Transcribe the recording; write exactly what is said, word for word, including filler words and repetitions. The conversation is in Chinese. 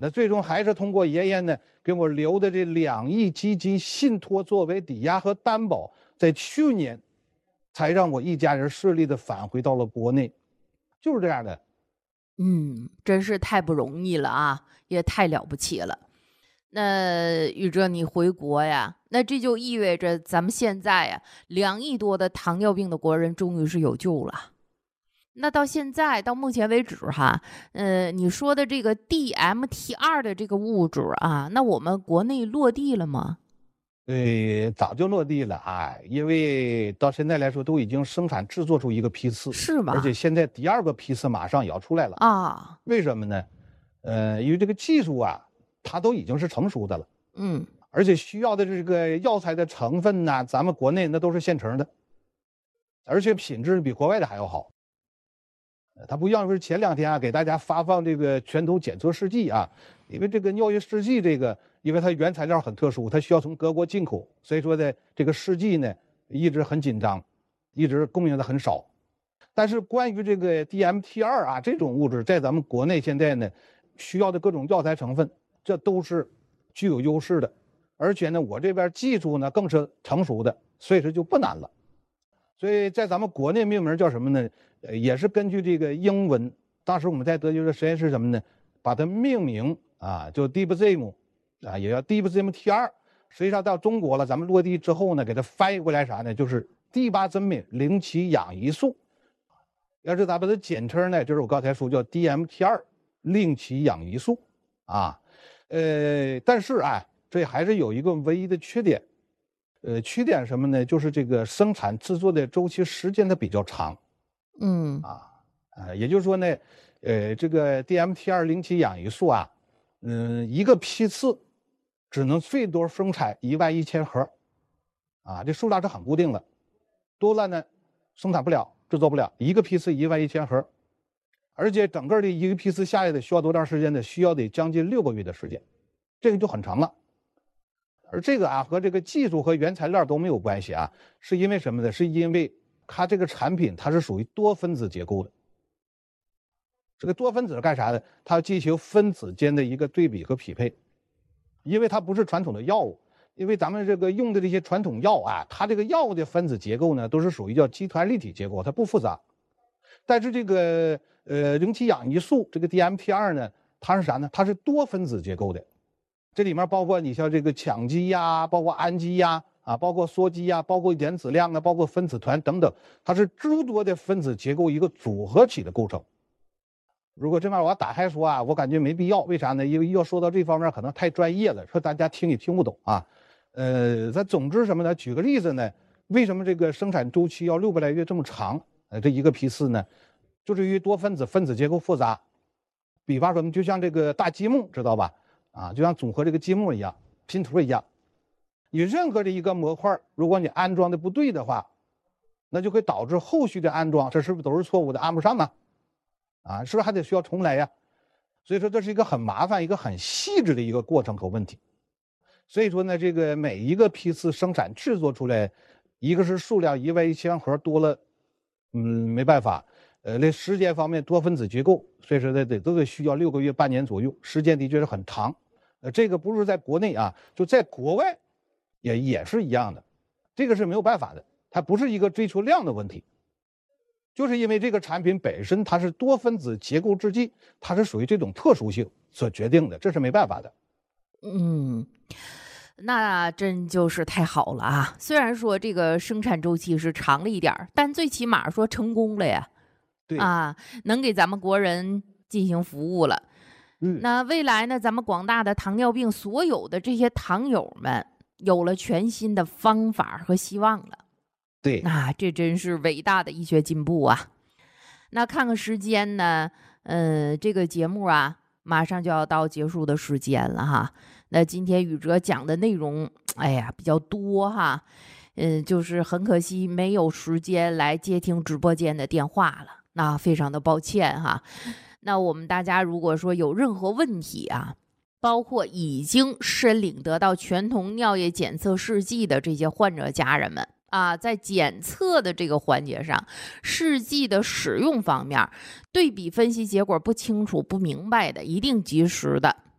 那最终还是通过爷爷呢给我留的这两亿基金信托作为抵押和担保，在去年才让我一家人顺利的返回到了国内，就是这样的。 嗯，真是太不容易了啊，也太了不起了。那宇哲，你回国呀？那这就意味着咱们现在呀，两亿多的糖尿病的国人终于是有救了。那到现在到目前为止哈，呃，你说的这个 D M T 二 的这个物质啊，那我们国内落地了吗？ 呃，早就落地了啊，因为到现在来说都已经生产制作出一个批次， 是吗？ 而且现在第二个批次马上也要出来了啊。 为什么呢？呃，因为这个技术啊，它都已经是成熟的了， 嗯， 而且需要的这个药材的成分呢，咱们国内那都是现成的，而且品质比国外的还要好。呃它不一样，是前两天啊给大家发放这个全球检测试剂啊，因为这个尿液试剂这个，因为它原材料很特殊，它需要从德国进口，所以说呢，这个试剂呢一直很紧张，一直供应的很少。但是关于这个 D M T 二 啊这种物质，在咱们国内现在呢，需要的各种药材成分，这都是具有优势的，而且呢，我这边技术呢更是成熟的，所以说就不难了。所以在咱们国内命名叫什么呢？呃，也是根据这个英文，当时我们在德国的实验室什么呢，把它命名啊，就 Dibzim 啊，也叫 Dibzim T 二。实际上到中国了，咱们落地之后呢，给它翻译过来啥呢？就是第八真美零期氧胰素。要是咱把它简称呢，就是我刚才说叫 D M T 二 令其氧胰素啊。呃，但是啊，这还是有一个唯一的缺点。呃，缺点什么呢？就是这个生产制作的周期时间它比较长。 嗯啊，呃，也就是说呢，呃，这个 D M T 二 零期氧胰素啊，嗯，一个批次只能最多生产一万一千盒，啊，这数量是很固定的，多了呢生产不了，制作不了，一个批次一万一千盒，而且整个的一个批次下来的需要多长时间呢？需要得将近六个月的时间，这个就很长了。而这个啊和这个技术和原材料都没有关系啊，是因为什么呢？是因为它这个产品它是属于多分子结构的。这个多分子是干啥的？它要进行分子间的一个对比和匹配，因为它不是传统的药物。因为咱们这个用的这些传统药啊，它这个药物的分子结构呢，都是属于叫基团立体结构，它不复杂。但是这个呃零期氧胰素这个 D M T 二 呢，它是啥呢？它是多分子结构的。这里面包括你像这个羟基呀，包括氨基呀，啊，包括羧基呀，包括原子量啊，包括分子团等等，它是诸多的分子结构一个组合体的构成。如果这面我要打开说啊，我感觉没必要，为啥呢？因为要说到这方面可能太专业了，说大家听也听不懂啊。呃，咱总之什么呢？举个例子呢，为什么这个生产周期要六个来月这么长？呃，这一个批次呢，就是因为多分子分子结构复杂。比方说，就像这个大积木，知道吧？啊，就像组合这个积木一样，拼图一样。你任何的一个模块，如果你安装的不对的话，那就会导致后续的安装，这是不是都是错误的，安不上啊？啊，是不是还得需要重来呀？所以说这是一个很麻烦、一个很细致的一个过程和问题。所以说呢，这个每一个批次生产制作出来，一个是数量一万一千盒多了，嗯，没办法。呃，那时间方面多分子结构，所以说呢得都得需要六个月、半年左右，时间的确是很长。呃，这个不是在国内啊，就在国外也也是一样的，这个是没有办法的，它不是一个追求量的问题，就是因为这个产品本身它是多分子结构制剂，它是属于这种特殊性所决定的，这是没办法的。 嗯，那真就是太好了啊！虽然说这个生产周期是长了一点儿，但最起码说成功了呀。 对啊，能给咱们国人进行服务了。 嗯， 那未来呢，咱们广大的糖尿病所有的这些糖友们有了全新的方法和希望了。 对， 啊，这真是伟大的医学进步啊！那看看时间呢，呃，这个节目啊，马上就要到结束的时间了哈。那今天宇哲讲的内容，哎呀，比较多哈，嗯，就是很可惜没有时间来接听直播间的电话了。那非常的抱歉哈。那我们大家如果说有任何问题啊，包括已经申领得到全童尿液检测试剂的这些患者家人们啊，在检测的这个环节上，试剂的使用方面，对比分析结果不清楚、不明白的，一定及时的